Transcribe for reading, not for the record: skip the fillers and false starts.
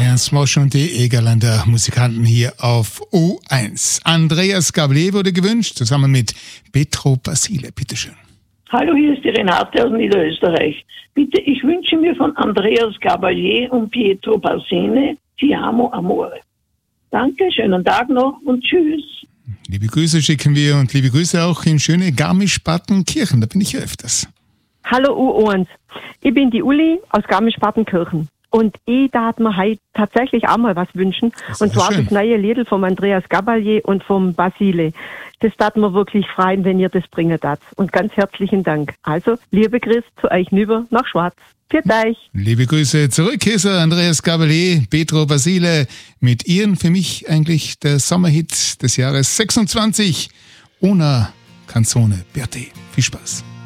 Ernst Mosch und die Egerländer Musikanten hier auf U1. Andreas Gabalier wurde gewünscht, zusammen mit Pietro Basile. Bitteschön. Hallo, hier ist die Renate aus Niederösterreich. Bitte, ich wünsche mir von Andreas Gabalier und Pietro Basile Ti amo amore. Danke, schönen Tag noch und tschüss. Liebe Grüße schicken wir und liebe Grüße auch in schöne Garmisch-Partenkirchen, da bin ich ja öfters. Hallo U1, ich bin die Uli aus Garmisch-Partenkirchen. Und ich darf mir heute tatsächlich auch mal was wünschen. Und zwar schön. das neue Lied vom Andreas Gabalier und vom Basile. Das darf mir wirklich freuen, wenn ihr das bringen darf. Und ganz herzlichen Dank. Also, liebe Grüße zu euch nüber nach Schwarz. Für euch. Liebe Grüße zurück, hier ist er, Andreas Gabalier, Pietro Basile, mit ihren, für mich eigentlich der Sommerhit des Jahres 26, Una Canzone Berti. Viel Spaß.